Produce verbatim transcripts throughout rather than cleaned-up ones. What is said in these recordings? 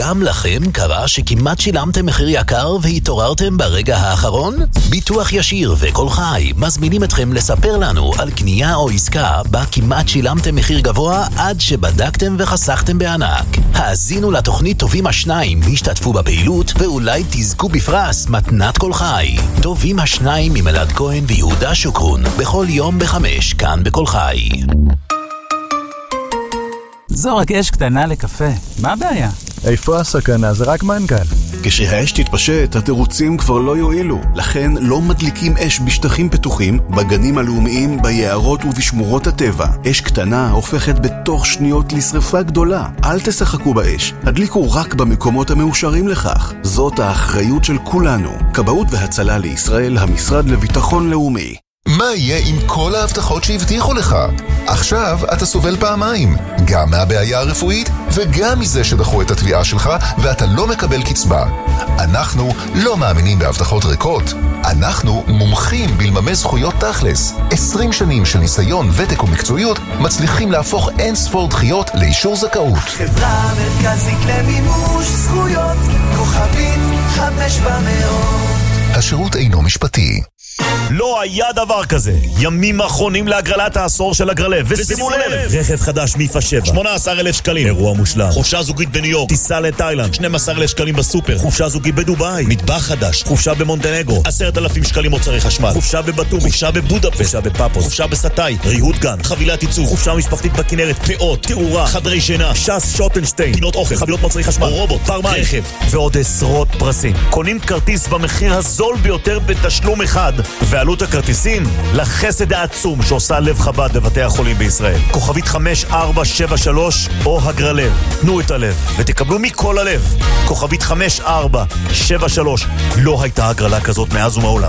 גם לכם קרה שכמעט שילמתם מחיר יקר והתעוררתם ברגע האחרון? ביטוח ישיר וכל חי מזמינים אתכם לספר לנו על קנייה או עסקה בה כמעט שילמתם מחיר גבוה עד שבדקתם וחסכתם בענק. האזינו לתוכנית טובים השניים והשתתפו בפעילות ואולי תזכו בפרס מתנת כל חי. טובים השניים עם אלעד כהן ויהודה שוקרון בכל יום בחמש כאן בכל חי. זו רק אש קטנה לקפה, מה הבעיה? איפה הסכנה? זה רק מנגל. כשהאש תתפשט, התירוצים כבר לא יועילו. לכן לא מדליקים אש בשטחים פתוחים, בגנים הלאומיים, ביערות ובשמורות הטבע. אש קטנה הופכת בתוך שניות לשרפה גדולה. אל תשחקו באש. הדליקו רק במקומות המאושרים לכך. זאת האחריות של כולנו. כבאות והצלה לישראל, המשרד לביטחון לאומי. מה יהיה עם כל ההבטחות שהבטיחו לך? עכשיו אתה סובל פעמיים, גם מהבעיה הרפואית וגם מזה שדחו את התביעה שלך ואתה לא מקבל קצבה. אנחנו לא מאמינים בהבטחות ריקות. אנחנו מומחים בלממש זכויות תכלס. עשרים שנים של ניסיון, ותק ומקצועיות מצליחים להפוך אין ספור דחיות לאישור זכאות. חברה מרכזית למימוש זכויות, כוכבית חמש במאות. השירות אינו משפטי. לא היה דבר כזה. ימים אחרונים להגרלת העשור של הגרלב. ושימו לב, רכב חדש מיפה שבע, שמונה עשר אלף שקלים, אירוע מושלם. חופשה זוגית בניו יורק, טיסה לתאילנד, שנים עשר אלף שקלים בסופר. חופשה זוגית בדובאי, מטבח חדש, חופשה במונטנגרו, עשרת אלפים שקלים מוצרי חשמל. חופשה בבטום, חופשה בבודפשט, חופשה בפאפוס, חופשה בסטאי, ריהוט גן, חבילת ייצור, חופשה משפחתית בכנרת, פאות, תאורה, חדרי שינה, שס שוטנשטיין, פינות אוכל, חבילות מוצרי חשמל, רובוט, פרמיים, רכב ועוד עשרות פרסים. קונים כרטיס במחיר הזול ביותר בתשלום אחד, ועלות הכרטיסים לחסד העצום שעושה לב חב"ד בבתי החולים בישראל. כוכבית חמש ארבע שבע שלוש או הגרלב. תנו את הלב ותקבלו מכל הלב. כוכבית חמש ארבע שבע שלוש. לא הייתה הגרלה כזאת מאז ומעולם.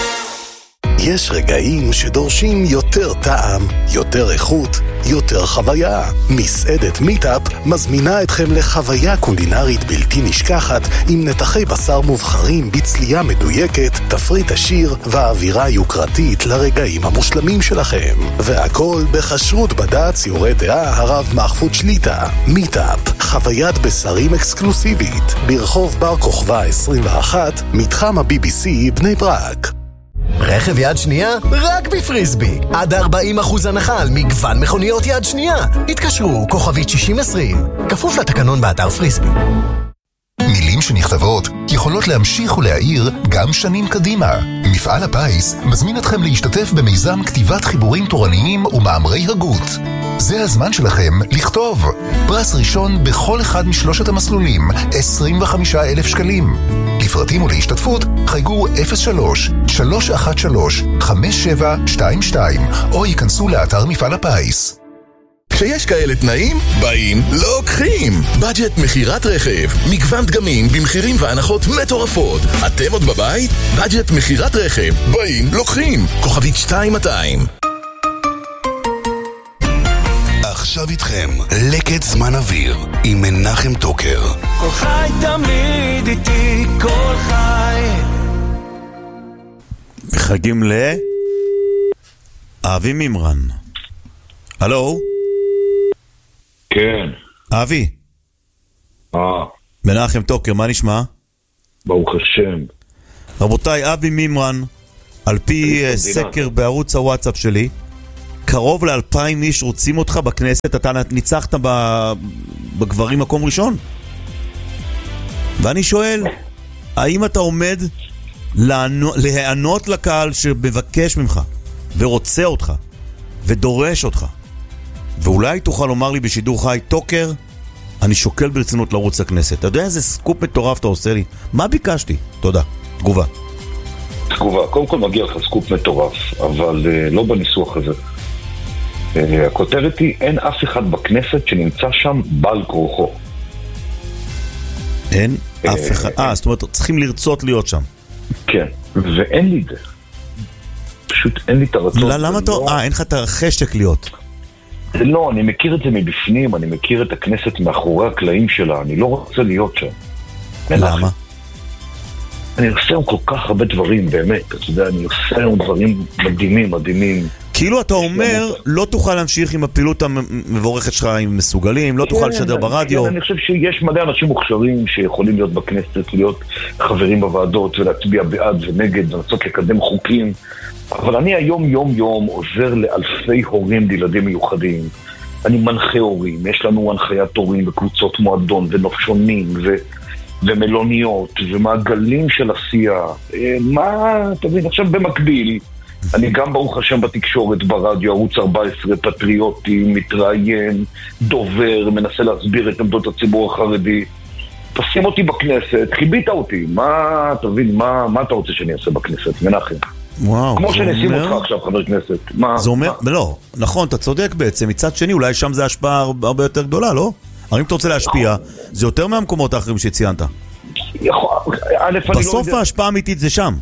יש רגעים שדורשים יותר טעם, יותר איכות, יותר חוויה. מסעדת מיטאפ מזמינה אתכם לחוויה קולינרית בלתי נשכחת עם נתחי בשר מובחרים בצלייה מדויקת, תפריט עשיר ואווירה יוקרתית לרגעים המושלמים שלכם. והכל בכשרות בד"ץ יורה דעה הרב מחפוד שליטה. מיטאפ, חוויית בשרים אקסקלוסיבית, ברחוב בר כוכבא עשרים ואחת, מתחם ה-בי בי סי בני ברק. רכב יד שנייה? רק בפריסבי. עד ארבעים אחוז הנחה על מגוון מכוניות יד שנייה. התקשרו, כוכבית שישים עשרים. כפוף לתקנון באתר פריסבי. מילים שנכתבות יכולות להמשיך ולהעיר גם שנים קדימה. מפעל הפיס מזמין אתכם להשתתף במיזם כתיבת חיבורים תורניים ומאמרי הגות. זה הזמן שלכם לכתוב. פרס ראשון בכל אחד משלושת המסלולים, עשרים וחמישה אלף שקלים. לפרטים ולהשתתפות חייגו אפס שלוש שלוש אחת שלוש חמש שבע שתיים שתיים או ייכנסו לאתר מפעל הפיס. כשיש כאלה תנאים, באים, לוקחים. בדג'ט מחירת רכב, מגוון דגמים במחירים והנחות מטורפות. אתם עוד בבית? בדג'ט מחירת רכב, באים, לוקחים. כוכבית שתיים מאתיים. עכשיו איתכם, לקט זמן אוויר עם מנחם טוקר. כל חי תמיד איתי, כל חי. מחגים ל... אבי מימרן. הלו? כן. אבי. אה. מנחם טוקר, מה נשמע? ברוך השם. רבותיי, אבי מימרן, על פי סקר בערוץ הוואטסאפ שלי, קרוב לאלפיים איש רוצים אותך בכנסת, אתה ניצחת בגברים מקום ראשון. ואני שואל, האם אתה עומד להיענות לקהל שמבקש ממך ורוצה אותך ודורש אותך? ואולי תוכל לומר לי בשידור חי, טוקר, אני שוקל ברצינות לרוץ לכנסת. אתה יודע איזה סקופ מטורף אתה עושה לי? מה ביקשתי? תודה. תגובה. תגובה. קודם כל מגיע לך סקופ מטורף, אבל uh, לא בניסוח הזה. Uh, הכותרת היא, אין אף אחד בכנסת שנמצא שם בעל כורחו. אין אף אחד? אה, זאת אומרת, צריכים לרצות להיות שם. כן, ואין לי זה. פשוט אין לי את הרצון. למה אתה... אה, אין לך את החשק להיות. לא, אני מכיר את זה מבפנים, אני מכיר את הכנסת מאחורי הקלעים שלה, אני לא רוצה להיות שם. למה? אני עושה היום כל כך הרבה דברים, באמת, אתה יודע, אני עושה היום דברים מדהימים, מדהימים. כאילו אתה אומר, לא תוכל להמשיך עם הפעילות המבורכת שלך עם מסוגלים, לא תוכל לשדר ברדיו. אני חושב שיש מלא אנשים מוכשרים שיכולים להיות בכנסת, להיות חברים בוועדות ולהצביע בעד ונגד, ולנסות לקדם חוקים. אבל אני היום יום יום עוזר לאלפי הורים לילדים מיוחדים. אני מנחה הורים, יש לנו הנחיית הורים בקבוצות מועדון ונופשונים ו... ומלוניות ומעגלים של עשייה. מה, תבין, עכשיו במקביל, אני גם ברוך השם בתקשורת, ברדיו, ערוץ ארבע עשרה, פטריוטי, מתראיין, דובר, מנסה להסביר את עמדות הציבור החרדי. תשים אותי בכנסת, חיבית אותי, מה, תבין, מה, מה אתה רוצה שאני אעשה בכנסת, מנחם? וואו, כמו שנשים אומר... אותך עכשיו, חבר כנסת. מה, זה אומר, מה? לא, נכון, אתה צודק בעצם, מצד שני, אולי שם זה השפעה הרבה יותר גדולה, לא? הרי אם אתה רוצה להשפיע, זה יותר מהמקומות האחרים שציינת. בסוף ההשפעה האמיתית זה שם.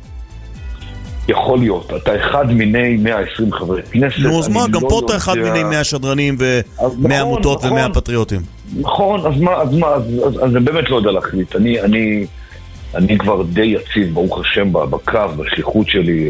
יכול להיות, אתה אחד מיני מאה ועשרים חברי כנסת. נו, אז מה, גם פה אתה אחד מיני מאה שדרנים ומאה עמותות ומאה פטריוטים. נכון, אז מה, אז מה, אז אני באמת לא יודע להחליט. אני, אני, אני כבר די יציב, ברוך השם, בקו, בשליחות שלי.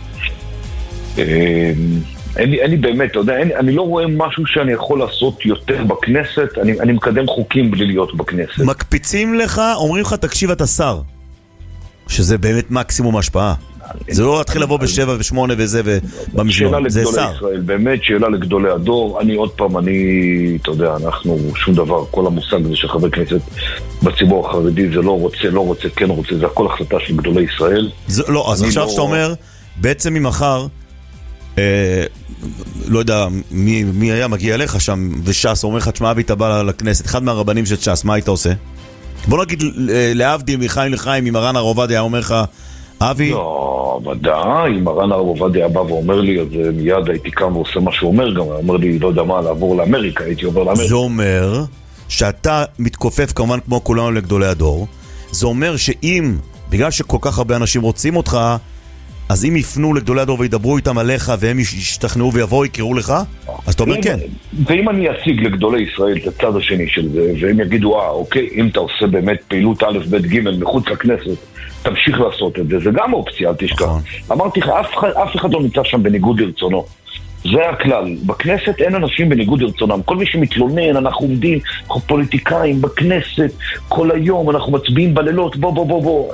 אין לי, אין לי באמת, אתה יודע, אין, אני לא רואה משהו שאני יכול לעשות יותר בכנסת, אני, אני מקדם חוקים בלי להיות בכנסת. מקפיצים לך, אומרים לך, תקשיב, אתה שר. שזה באמת מקסימום השפעה. זה לא להתחיל לבוא בשבע ושמונה וזה ובמזנון, זה שר. ישראל, באמת שאלה לגדולי הדור. אני עוד פעם, אני, אתה יודע, אנחנו שום דבר, כל המושג הזה של חבר כנסת בציבור החרדי, זה לא רוצה, לא רוצה, כן רוצה, זה הכל החלטה של גדולי ישראל. זה, לא, אז עכשיו לא... שאתה אומר, בעצם ממחר, אה, לא יודע, מי, מי היה מגיע אליך שם, וש"ס אומר לך, תשמע, אבי, אתה בא לכנסת, אחד מהרבנים של ש"ס, מה היית עושה? בוא נגיד, להבדיל מחיים לחיים, אם מרן הרב עובדיה אומר לך, אבי? לא, ודאי, אם מרן הרב עובדיה בא ואומר לי, אז מיד הייתי קם ועושה מה שהוא אומר, גם אומר לי, לא יודע מה, לעבור לאמריקה, הייתי עובר לאמריקה. זה אומר שאתה מתכופף כמובן כמו כולנו לגדולי הדור, זה אומר שאם, בגלל שכל כך הרבה אנשים רוצים אותך, אז אם יפנו לגדולי הדור וידברו איתם עליך והם ישתכנעו ויבואו, יקראו לך, אז אתה אומר כן. ואם אני אציג לגדולי ישראל את הצד השני של זה, והם יגידו, אה, אוקיי, אם אתה עושה באמת פעילות א' ב' ג' מחוץ לכנסת, תמשיך לעשות את זה, זה גם אופציה, אל תשכח. אמרתי לך, אף, אף אחד לא נמצא שם בניגוד לרצונו. זה הכלל. בכנסת אין אנשים בניגוד לרצונם. כל מי שמתלונן, אנחנו עומדים, אנחנו פוליטיקאים בכנסת, כל היום אנחנו מצביעים בלילות, בוא בוא בוא בוא.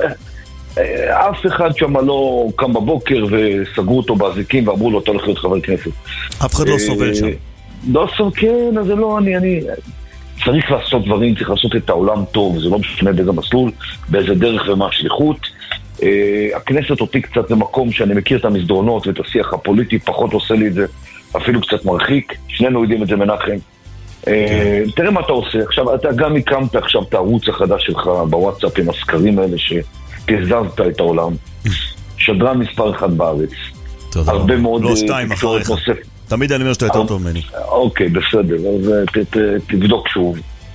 אף אחד שם לא קם בבוקר וסגרו אותו באזיקים ואמרו לו, אתה הולך להיות חבר כנסת. אף אחד לא סובל שם. לא סובל, כן, אז זה לא, אני, אני... צריך לעשות דברים, צריך לעשות את העולם טוב, זה לא משנה באיזה מסלול, באיזה דרך ומה השליחות. הכנסת אותי קצת למקום שאני מכיר את המסדרונות ואת השיח הפוליטי, פחות עושה לי את זה, אפילו קצת מרחיק, שנינו יודעים את זה מנחם. תראה מה אתה עושה, עכשיו אתה גם הקמת עכשיו את הערוץ החדש שלך בוואטסאפ עם הסקרים האלה שתזזת את העולם, שדרן מספר אחד בארץ. הרבה מאוד לא שתיים אחריך, תמיד אני אומר שאתה יותר טוב ממני. אוקיי, בסדר, אז תבדוק שוב.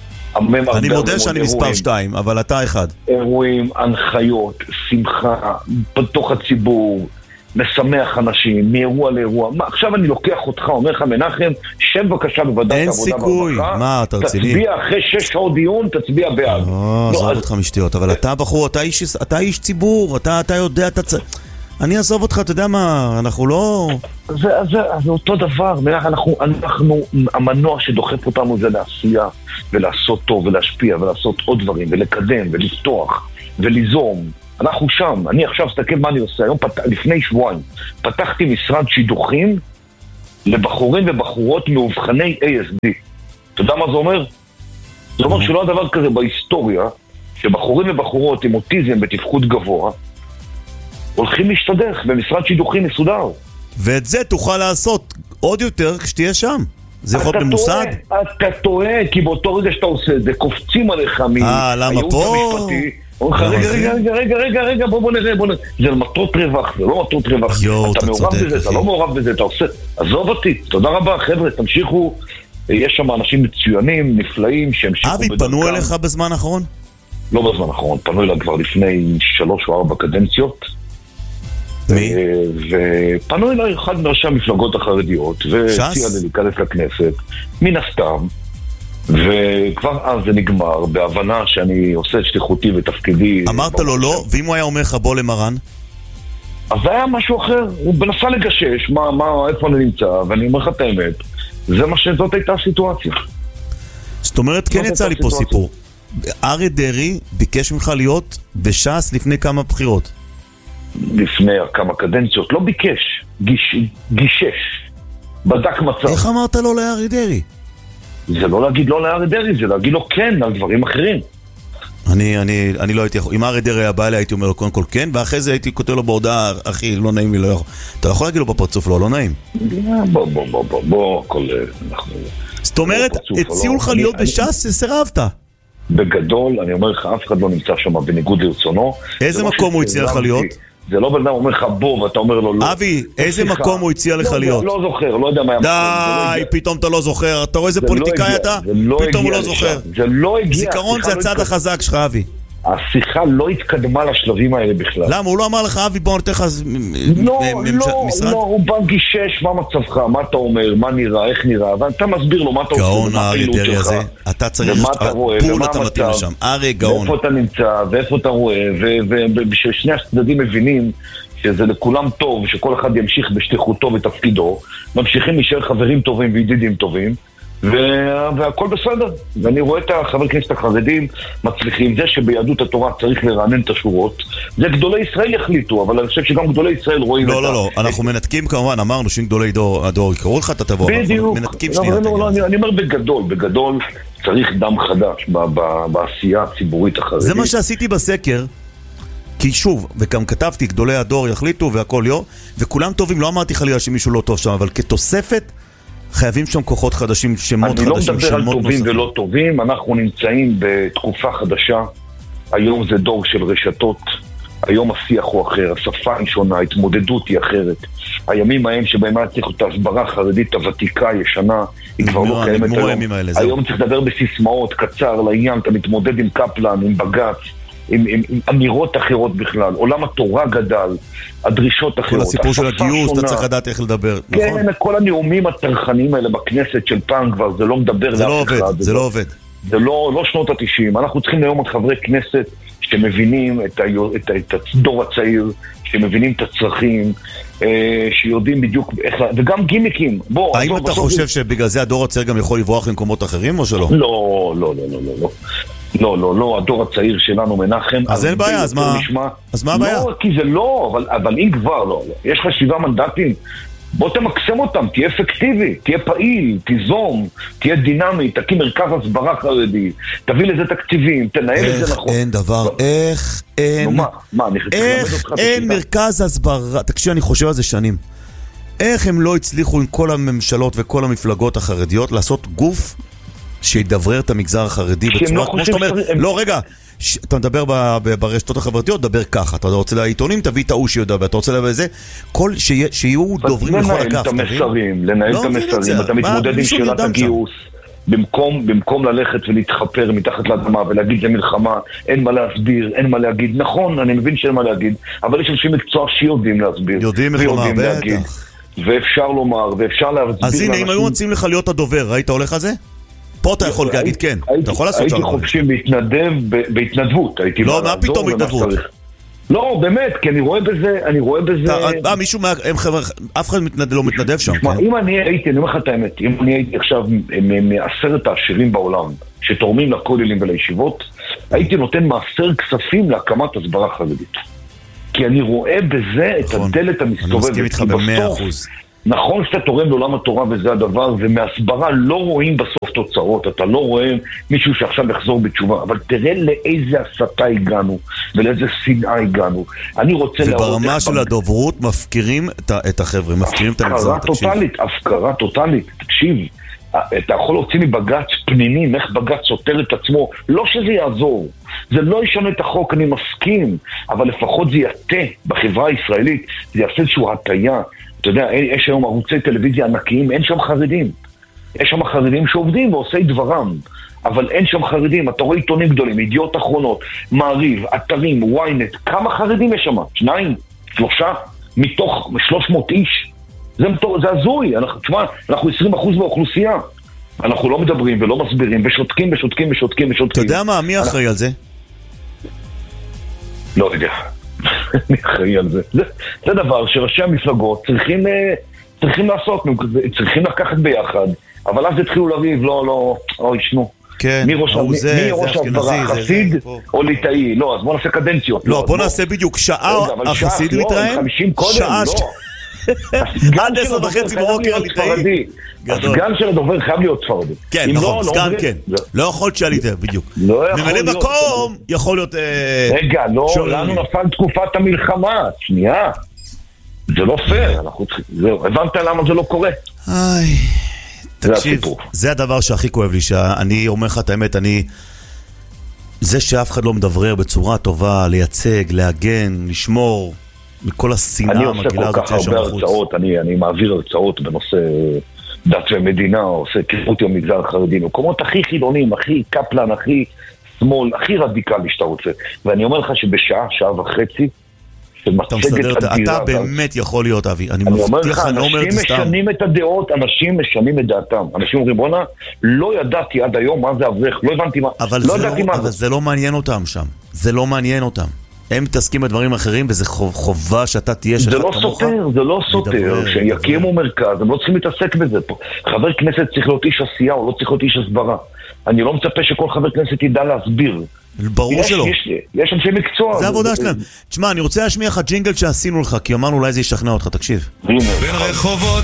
אני מודה שאני מספר שתיים, אבל אתה אחד. אירועים, הנחיות, שמחה, בתוך הציבור, משמח אנשים, מאירוע לאירוע. מה, עכשיו אני לוקח אותך, אומר לך מנחם, שם בבקשה בוועדת העבודה. אין סיכוי, מה, אתה רציני? תצביע אחרי שש שעות דיון, תצביע בעד. לא, עזוב אותך משטיות, אבל אתה בחור, אתה איש ציבור, אתה יודע, אתה צ... אני אעזוב אותך, אתה יודע מה, אנחנו לא... זה, זה, זה אותו דבר, אנחנו, אנחנו, המנוע שדוחף אותנו זה לעשייה, ולעשות טוב, ולהשפיע, ולעשות עוד דברים, ולקדם, ולפתוח, וליזום. אנחנו שם, אני עכשיו אסתכל מה אני עושה, היום פת... לפני שבועיים, פתחתי משרד שידוכים לבחורים ובחורות מאובחני איי אס די. אתה יודע מה זה אומר? זה אומר שלא הדבר כזה בהיסטוריה, שבחורים ובחורות עם אוטיזם בתפקוד גבוה, הולכים להשתדך במשרד שידוכים מסודר. ואת זה תוכל לעשות עוד יותר כשתהיה שם. זה יכול להיות במוסד? אתה טועה, כי באותו רגע שאתה עושה את זה, קופצים עליך מהייעוץ המשפטי. רגע, רגע, רגע, רגע, רגע, בוא נראה, בוא נראה. זה למטרות רווח, זה לא מטרות רווח. אתה מעורב בזה, אתה לא מעורב בזה, אתה עושה. עזוב אותי, תודה רבה, חבר'ה, תמשיכו. יש שם אנשים מצוינים, נפלאים, שהמשיכו בדרכם. אבי, פנו אליך בזמן האחרון? לא בזמן האחרון, פנו אליי כבר לפני שלוש או ארבע קדנציות. מי? ופנו אליי אחד מראשי המפלגות החרדיות והציע לי להיכנס לכנסת מן הסתם, וכבר אז זה נגמר בהבנה שאני עושה את שליחותי ותפקידי. אמרת לו לא? ואם הוא היה אומר לך בוא למרן? אז זה היה משהו אחר, הוא בנסה לגשש, מה, מה, איפה אני נמצא, ואני אומר לך את האמת, זה מה שזאת הייתה הסיטואציה. זאת אומרת, כן יצא לי פה סיפור. אריה דרעי ביקש ממך להיות בש"ס לפני כמה בחירות. לפני כמה קדנציות, לא ביקש, גיש, גישש, בדק מצב. איך אמרת לו לאריה דרעי? זה לא להגיד לא לאריה דרעי, זה להגיד לו כן על דברים אחרים. אני, אני, אני לא הייתי יכול, אם אריה דרעי הבא אליי הייתי אומר לו קודם כל כן, ואחרי זה הייתי כותב לו בהודעה, אחי, לא נעים לי, לא יכול. אתה יכול להגיד לו בפרצוף, לא, לא נעים. בוא, בוא, בוא, בוא, בוא, הכל, אנחנו... זאת אומרת, הציעו לך להיות בש"ס, סירבת. בגדול, אני אומר לך, אף אחד לא נמצא שם בניגוד לרצונו. איזה מקום הוא הציע לך להיות? זה לא בן אדם אומר לך בוא, ואתה אומר לו לא. אבי, איזה מקום הוא הציע לך להיות? לא זוכר, לא יודע מה... די, פתאום אתה לא זוכר. אתה רואה איזה פוליטיקאי אתה? פתאום הוא לא זוכר. זה לא הגיע. זיכרון זה הצד החזק שלך, אבי. השיחה לא התקדמה לשלבים האלה בכלל. למה? הוא לא אמר לך, אבי, בוא נתן לך משרד? לא, לא, הוא בא גישש, מה מצבך, מה אתה אומר, מה נראה, איך נראה, ואתה מסביר לו מה אתה עושה, גאון האריה דרעי הזה, אתה צריך, פול אתה מתאים לשם, אריה גאון. ואיפה אתה נמצא, ואיפה אתה רואה, וששני הצדדים מבינים שזה לכולם טוב, שכל אחד ימשיך בשליחותו ותפקידו, ממשיכים להישאר חברים טובים וידידים טובים, והכל בסדר. ואני רואה את החבר כנסת החרדים מצליחים. זה שביהדות התורה צריך לרענן את השורות, זה גדולי ישראל יחליטו, אבל אני חושב שגם גדולי ישראל רואים את זה. לא, לא, לא, אנחנו מנתקים כמובן, אמרנו שאם גדולי הדור יקראו לך, אתה תבוא. בדיוק. מנתקים שנייה. אני אומר בגדול, בגדול צריך דם חדש בעשייה הציבורית החרדית. זה מה שעשיתי בסקר, כי שוב, וגם כתבתי, גדולי הדור יחליטו והכל יו, וכולם טובים, לא אמרתי חלילה שמישהו לא טוב שם, אבל כתוספת חייבים שם כוחות חדשים, שמות חדשים, שמות נוספים. אני לא מדבר על טובים ולא טובים, אנחנו נמצאים בתקופה חדשה, היום זה דור של רשתות, היום השיח הוא אחר, השפה היא שונה, ההתמודדות היא אחרת. הימים ההם שבהם היה צריך את ההסברה החרדית הוותיקה, ישנה, היא כבר לא קיימת היום. היום צריך לדבר בסיסמאות, קצר, לעניין, אתה מתמודד עם קפלן, עם בגץ, עם, עם, עם אמירות אחרות בכלל, עולם התורה גדל, הדרישות אחרות, כל הסיפור של הגיוס, אתה צריך לדעת איך לדבר, כן, נכון? כל הנאומים התרחניים האלה בכנסת של פעם כבר, זה לא מדבר זה לא עובד, אחד, זה לא עובד. זה לא, לא שנות התשעים, אנחנו צריכים היום את חברי כנסת שמבינים את, ה, את, ה, את הדור הצעיר, שמבינים את הצרכים, אה, שיודעים בדיוק איך, וגם גימיקים. בוא, האם אתה חושב הוא... שבגלל זה הדור הצעיר גם יכול לברוח למקומות אחרים או שלא? לא, לא, לא, לא, לא. לא, לא, לא, הדור הצעיר שלנו מנחם. אז אין בעיה, אז מה? אז מה הבעיה? לא, כי זה לא, אבל, אבל אם כבר לא, יש לך שבעה מנדטים, בוא תמקסם אותם, תהיה אפקטיבי, תהיה פעיל, תיזום, תהיה דינמי, תקים מרכז הסברה חרדי, תביא לזה תקציבים, תנהל את זה נכון. איך אין דבר, איך אין, מה, מה, אני חושב ללמד אותך איך אין מרכז הסברה, תקשיב, אני חושב על זה שנים, איך הם לא הצליחו עם כל הממשלות וכל המפלגות החרדיות לעשות גוף שידברר את המגזר החרדי בצורה, כמו שאתה אומר, לא רגע, אתה מדבר ברשתות החברתיות, דבר ככה, אתה רוצה לעיתונים, תביא את ההוא שיודע, אתה רוצה להביא את זה, כל שיהיו דוברים לכל הכף. לנהל את המסרים, לנהל את המסרים, אתה מתמודד עם שאלת הגיוס, במקום ללכת ולהתחפר מתחת לאדמה ולהגיד זה מלחמה, אין מה להסביר, אין מה להגיד, נכון, אני מבין שאין מה להגיד, אבל יש אנשים מקצוע שיודעים להסביר, יודעים איך לומר, בטח. ואפשר לומר, ואפשר להסביר. אז הנה, אם היו רוצים לך להיות הדובר, היית הולך על זה? פה אתה יכול להגיד כן, אתה יכול לעשות שם. הייתי חופשי בהתנדב, בהתנדבות. לא, מה פתאום בהתנדבות? לא, באמת, כי אני רואה בזה, אני רואה בזה... אה, מישהו, אף אחד לא מתנדב שם. אם אני הייתי, אני אומר לך את האמת, אם אני הייתי עכשיו מעשרת העשירים בעולם, שתורמים לכוללים ולישיבות, הייתי נותן מעשר כספים להקמת הסברה חרדית. כי אני רואה בזה את הדלת המסתובבת. אני מסכים איתך ב-מאה אחוז. נכון שאתה תורם לעולם התורה וזה הדבר, ומהסברה לא רואים בסוף תוצאות, אתה לא רואה מישהו שעכשיו יחזור בתשובה, אבל תראה לאיזה הסתה הגענו, ולאיזה שנאה הגענו. אני רוצה להראות... וברמה של הדוברות מפקירים את החבר'ה, מפקירים את המגזר, תקשיב. הפקרה טוטלית, הפקרה טוטלית, תקשיב. אתה יכול להוציא מבגץ פנינים, איך בגץ סותר את עצמו, לא שזה יעזור, זה לא ישנה את החוק, אני מסכים, אבל לפחות זה יתה בחברה הישראלית, זה יעשה איזשהו הטיה. אתה יודע, יש היום ערוצי טלוויזיה ענקיים, אין שם חרדים. יש שם חרדים שעובדים ועושי דברם, אבל אין שם חרדים. אתה רואה עיתונים גדולים, ידיעות אחרונות, מעריב, אתרים, וויינט, כמה חרדים יש שם? שניים? שלושה? מתוך שלוש מאות איש? זה, זה הזוי. אנחנו, תשמע, אנחנו עשרים אחוז מהאוכלוסייה. אנחנו לא מדברים ולא מסבירים, ושותקים, ושותקים, ושותקים, ושותקים. אתה יודע מה? מי אחראי על זה? לא יודע. אני אחראי על זה. זה, זה דבר שראשי המפלגות צריכים, צריכים לעשות, צריכים לקחת ביחד, אבל אז התחילו לריב, לא, לא, לא ישנו. כן, מי ראש, מי, זה, מי ראש ההסברה, חסיד או ליטאי? לא, אז בוא נעשה קדנציות. לא, בוא נעשה בדיוק שעה, החסיד מתראיין, שעה, עד עשר וחצי ברוקר ליטאי. הסגן של הדובר חייב להיות ספרדי. כן, נכון, סגן כן. לא יכול להיות שעליתם, בדיוק. ממלא מקום יכול להיות... רגע, לא, לנו נפל תקופת המלחמה, שנייה. זה לא פייר, אנחנו צריכים... זהו, הבנת למה זה לא קורה? איי... תקשיב, זה הדבר שהכי כואב לי, שאני אומר לך את האמת, אני... זה שאף אחד לא מדברר בצורה טובה, לייצג, להגן, לשמור מכל השנאה המגעילה הזאת שיש שם בחוץ. אני עושה כל כך הרבה הרצאות, אני, אני מעביר הרצאות בנושא דת ומדינה, עושה כיפות עם המגזר החרדי, מקומות הכי חילונים, הכי קפלן, הכי שמאל, הכי רדיקלי שאתה רוצה. ואני אומר לך שבשעה, שעה וחצי, אתה מסדר, אתה באמת יכול להיות, אבי. אני מבטיח, אני לא אומר את זה סתם. אנשים משנים את הדעות, אנשים משנים את דעתם. אנשים אומרים, בונה, לא ידעתי עד היום מה זה אברך, לא הבנתי מה, לא ידעתי מה זה. אבל זה לא מעניין אותם שם. זה לא מעניין אותם. הם מתעסקים בדברים אחרים, וזה חובה שאתה תהיה זה לא סותר, זה לא סותר. שיקימו מרכז, הם לא צריכים להתעסק בזה פה. חבר כנסת צריך להיות איש עשייה, או לא צריך להיות איש הסברה. אני לא מצפה שכל חבר כנסת ידע להסביר. ברור שלא. יש, יש אנשי מקצוע. זה עבודה שלהם. תשמע, אני רוצה להשמיע לך ג'ינגל שעשינו לך, כי אמרנו אולי זה ישכנע אותך, תקשיב. בין רחובות